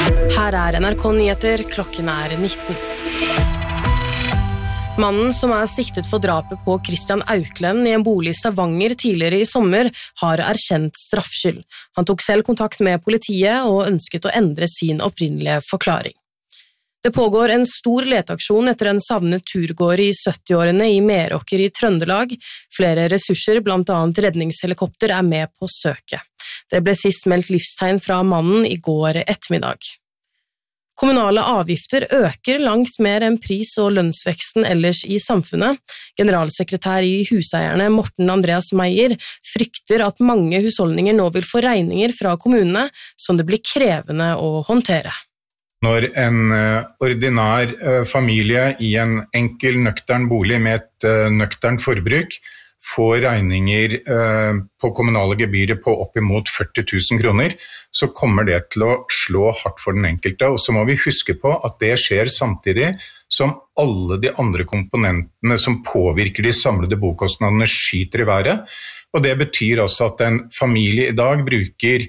Her NRK Nyheter, klokken 19. Mannen som siktet for drapet på Christian Auklend I en bolig I Stavanger tidligere I sommer, har erkjent straffskyld. Han tok selv kontakt med politiet og ønsket å endre sin opprinnelige forklaring. Det pågår en stor letaksjon etter en savnet turgåer I 70-årene I Meråker I Trøndelag. Flere ressurser, blant annet redningshelikopter, med på søket. Det ble sist meldt livstegn fra mannen I går ettermiddag. Kommunale avgifter øker langt mer enn pris- og lønnsveksten ellers I samfunnet. Generalsekretær I Huseierne Morten Andreas Meyer frykter at mange husholdninger nå vil få regninger fra kommunene som det blir krevende å håndtere. Når en ordinær familie I en enkel, nøktern bolig med et nøkternt forbruk får regninger på kommunale gebyrer på opp imot 40 000 kroner, så kommer det til å slå hardt for den enkelte. Og så må vi huske på at det skjer samtidig som alle de andre komponentene som påvirker de samlede bokostnadene skyter I været. Og det betyr altså at en familie I dag bruker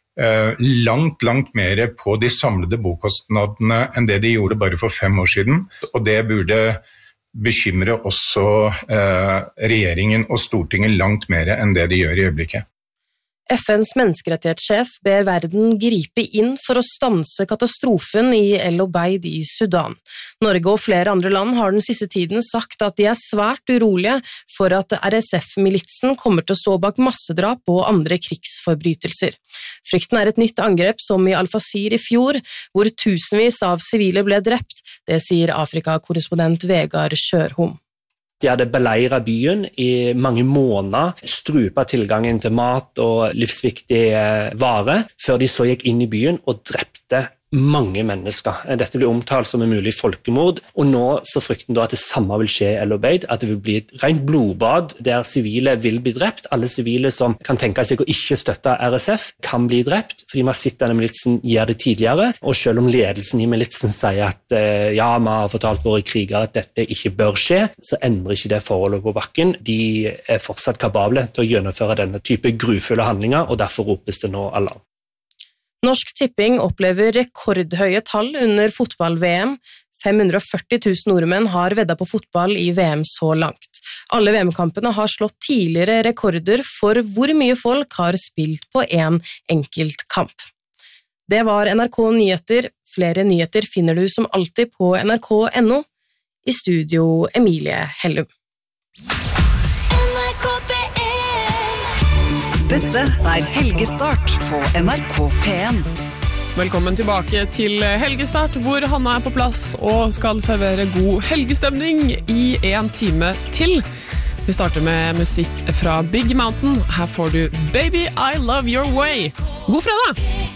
langt mer på de samlede bokostnadene enn det de gjorde bare for 5 år siden, og det burde bekymre også regjeringen og Stortinget langt mer enn det de gjør I øyeblikket. FNs menneskerettighetssjef ber verden gripe inn for å stanse katastrofen I El Obeid I Sudan. Norge og flere andre land har den siste tiden sagt at de svært urolige for at RSF-militsen kommer til å stå bak massedrap og andre krigsforbrytelser. Frykten et nytt angrep som I Al-Fasir I fjor, hvor tusenvis av sivile ble drept, det sier Afrika-korrespondent Vegard Sjørholm. De hadde beleiret byen I mange måneder, strupet tilgangen til mat og livsviktige varer, før de så gikk inn I byen og drepte mange mennesker. Dette blir omtalt som en mulig folkemord, og nå så frykten da at det samme vil skje I El Obeid, at det vil bli et rent blodbad der sivile vil bli drept. Alle sivile som kan tenke seg å ikke støtte RSF kan bli drept, fordi man sitter denne militsen gjør det tidligere, og selv om ledelsen I militsen sier at ja, vi har fortalt våre krigere at dette ikke bør skje, så endrer ikke det forholdet på bakken. De fortsatt kapable til å gjennomføre denne type grufulle handlinger, og derfor ropes det nå alarm. Norsk Tipping opplever rekordhøye tall under fotball-VM. 540 000 nordmenn har veddet på fotball I VM så langt. Alle VM-kampene har slått tidligere rekorder for hvor mye folk har spilt på en enkelt kamp. Det var NRK Nyheter. Flere nyheter finner du som alltid på nrk.no. I studio Emilie Hellum. Dette Helgestart på NRK P1. Velkommen tilbake til Helgestart, hvor Hanna på plass og skal servere god helgestemning I 1 time til. Vi starter med musikk fra Big Mountain. Her får du Baby, I Love Your Way. God fredag!